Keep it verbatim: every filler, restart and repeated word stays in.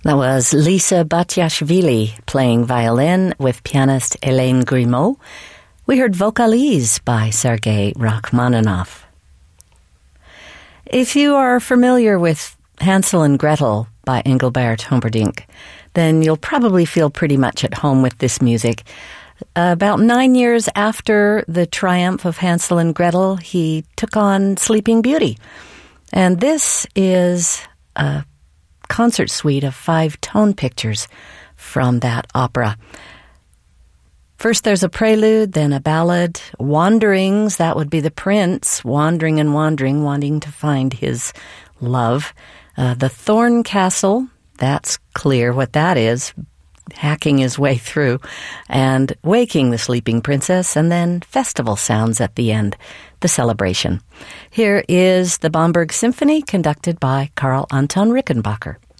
That was Lisa Batiashvili playing violin with pianist Hélène Grimaud. We heard Vocalise by Sergei Rachmaninoff. If you are familiar with Hansel and Gretel by Engelbert Humperdinck, then you'll probably feel pretty much at home with this music. Uh, about nine years after the triumph of Hansel and Gretel, he took on Sleeping Beauty. And this is a concert suite of five tone pictures from that opera. First there's a prelude, then a ballad, wanderings, that would be the prince, wandering and wandering, wanting to find his love. Uh, the Thorn Castle, that's clear what that is, hacking his way through, and waking the sleeping princess, and then festival sounds at the end, the celebration. Here is the Bomberg Symphony, conducted by Karl Anton Rickenbacker.